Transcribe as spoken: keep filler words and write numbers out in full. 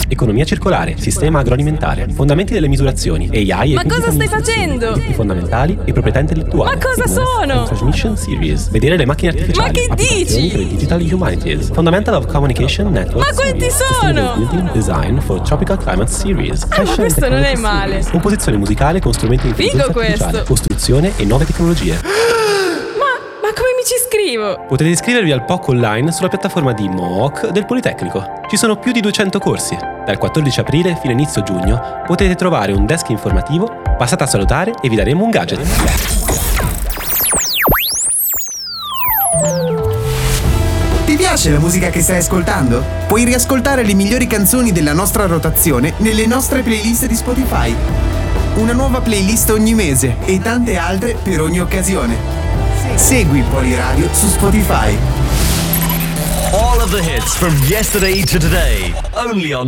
economia circolare, sistema agroalimentare, fondamenti delle misurazioni, A I e Ma cosa stai facendo? Diritti fondamentali e proprietà intellettuale. Ma cosa Signals sono? and Transmission Series. Vedere le macchine artificiali. Ma che applicazioni dici? per il Digital Humanities. Fundamental of Communication Network. Ma quanti Series. sono? Sustainable Building Design for Tropical Climate Series. Ah, ma questo non è male. Composizione musicale con strumenti di intelligenza Figo artificiale, questo. costruzione e nuove tecnologie. Ma, ma come mi ci iscrivo? Potete iscrivervi al P O C online sulla piattaforma di M O O C del Politecnico. Ci sono più di duecento corsi. Dal quattordici aprile fino a inizio giugno potete trovare un desk informativo, passate a salutare e vi daremo un gadget. Ti piace la musica che stai ascoltando? Puoi riascoltare le migliori canzoni della nostra rotazione nelle nostre playlist di Spotify. Una nuova playlist ogni mese e tante altre per ogni occasione. Segui Poliradio su Spotify. All of the hits from yesterday to today, only on